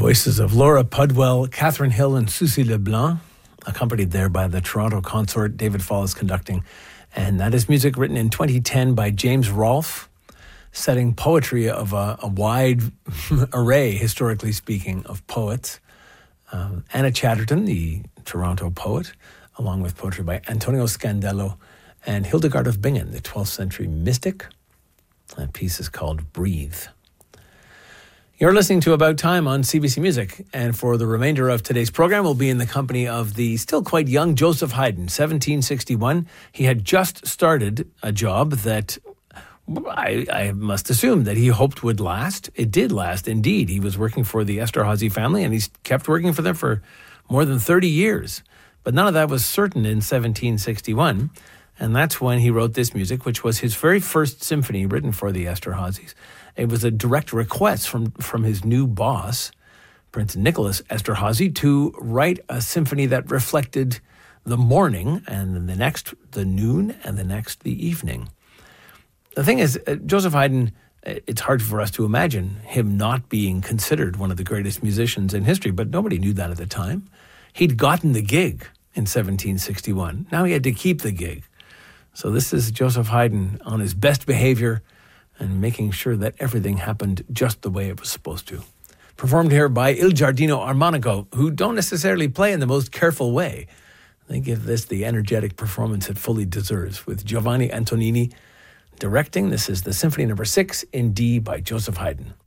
voices of Laura Pudwell, Catherine Hill, and Susie LeBlanc, accompanied there by the Toronto consort David Fall is conducting. And that is music written in 2010 by James Rolfe, setting poetry of a wide array, historically speaking, of poets. Anna Chatterton, the Toronto poet, along with poetry by Antonio Scandello and Hildegard of Bingen, the 12th century mystic. That piece is called Breathe. You're listening to About Time on CBC Music, and for the remainder of today's program, we'll be in the company of the still quite young Joseph Haydn, 1761. He had just started a job that I must assume that he hoped would last. It did last, indeed. He was working for the Esterházy family, and he's kept working for them for more than 30 years. But none of that was certain in 1761, and that's when he wrote this music, which was his very first symphony written for the Esterházys. It was a direct request from his new boss, Prince Nicholas Esterházy, to write a symphony that reflected the morning, and then the next the noon, and the next the evening. The thing is, Joseph Haydn, it's hard for us to imagine him not being considered one of the greatest musicians in history, but nobody knew that at the time. He'd gotten the gig in 1761. Now he had to keep the gig. So this is Joseph Haydn on his best behavior and making sure that everything happened just the way it was supposed to. Performed here by Il Giardino Armonico, who don't necessarily play in the most careful way. They give this the energetic performance it fully deserves, with Giovanni Antonini directing. This is the Symphony No. 6 in D by Joseph Haydn.